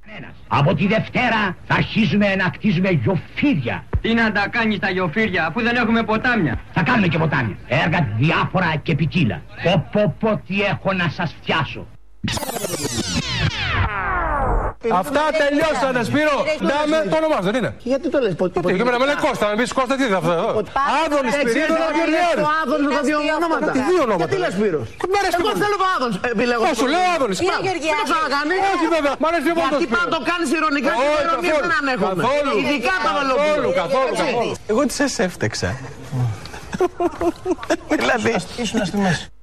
Από τη Δευτέρα θα αρχίσουμε να κτίζουμε γιοφύρια. Τι να τα κάνεις τα γιοφύρια, αφού δεν έχουμε ποτάμια. Θα κάνουμε και ποτάμια. Έργα διάφορα και ποικίλα. Πω τι έχω να σας φτιάσω. Αυτά τελειώσανε, Σπύρο. Ντάμε, το όνομά σου δεν είναι. Γιατί το λες, Και με να με λέει Κώστα, να πεις Κώστα, τι είναι αυτό εδώ. Άδωνης, Σπυρίδωνα, Γεωργιάδης. Το Άδωνης με τα δύο ονόματα. Τι δύο ονόματα. Γιατί λες Σπύρος. Εγώ θέλω το Άδωνης. Σου λέω Άδωνης. Τι το ξανακάνει. Όχι βέβαια, μ' αρέσει μόνο το Γιατί Σπύρο. πάντα το κάνεις ειρωνικά και την ειρωνία δεν ανέχομαι. Ειδικά το Βελοπούλου. Καθόλου. Εγώ τι σε έφτεξα. Δηλαδή. Ήσουν στη μέση.